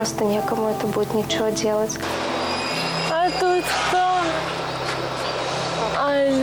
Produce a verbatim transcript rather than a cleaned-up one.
Просто некому это будет ничего делать. А тут кто? Алло.